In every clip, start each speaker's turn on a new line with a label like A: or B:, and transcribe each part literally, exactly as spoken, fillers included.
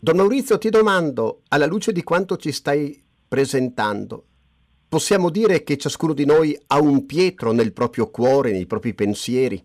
A: Don Maurizio, ti domando, alla luce di quanto ci stai presentando, possiamo dire che ciascuno di noi ha un Pietro nel proprio cuore, nei propri pensieri?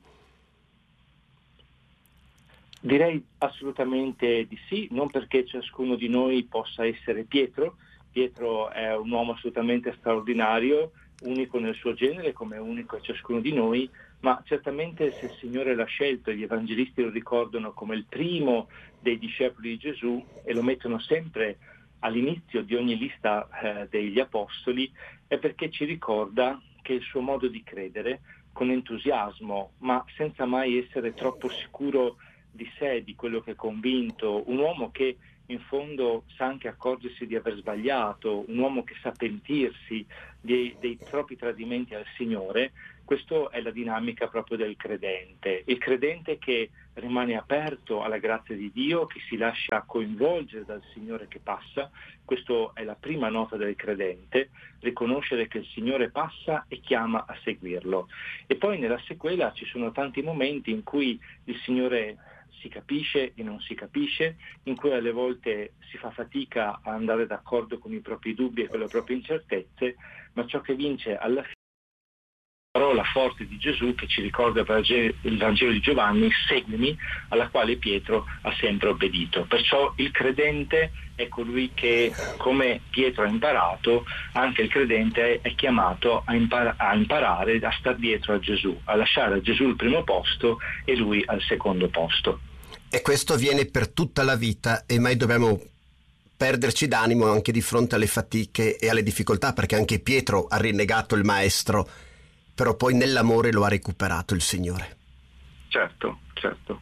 B: Direi assolutamente di sì, non perché ciascuno di noi possa essere Pietro. Pietro è un uomo assolutamente straordinario, unico nel suo genere, come è unico ciascuno di noi, ma certamente se il Signore l'ha scelto, e gli evangelisti lo ricordano come il primo dei discepoli di Gesù e lo mettono sempre all'inizio di ogni lista eh, degli apostoli, è perché ci ricorda che il suo modo di credere, con entusiasmo, ma senza mai essere troppo sicuro di sé, di quello che è convinto, un uomo che in fondo sa anche accorgersi di aver sbagliato, un uomo che sa pentirsi dei, dei propri tradimenti al Signore. Questa è la dinamica proprio del credente, il credente che rimane aperto alla grazia di Dio, che si lascia coinvolgere dal Signore che passa. Questa è la prima nota del credente, riconoscere che il Signore passa e chiama a seguirlo. E poi nella sequela ci sono tanti momenti in cui il Signore si capisce e non si capisce, in cui alle volte si fa fatica a andare d'accordo con i propri dubbi e con le proprie incertezze, ma ciò che vince alla fine è la parola forte di Gesù che ci ricorda il Vangelo di Giovanni: seguimi, alla quale Pietro ha sempre obbedito. Perciò il credente è colui che, come Pietro ha imparato, anche il credente è chiamato a, impar- a imparare a star dietro a Gesù, a lasciare a Gesù il primo posto e lui al secondo posto.
A: E questo avviene per tutta la vita e mai dobbiamo perderci d'animo anche di fronte alle fatiche e alle difficoltà, perché anche Pietro ha rinnegato il maestro, però poi nell'amore lo ha recuperato il Signore.
B: Certo, certo.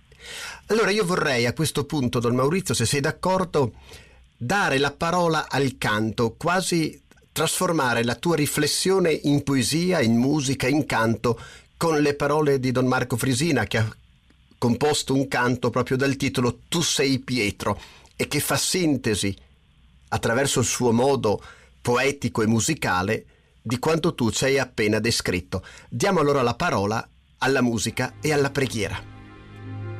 A: Allora io vorrei a questo punto, Don Maurizio, se sei d'accordo, dare la parola al canto, quasi trasformare la tua riflessione in poesia, in musica, in canto, con le parole di Don Marco Frisina, che ha composto un canto proprio dal titolo Tu sei Pietro, e che fa sintesi, attraverso il suo modo poetico e musicale, di quanto tu ci hai appena descritto. Diamo allora la parola alla musica e alla preghiera.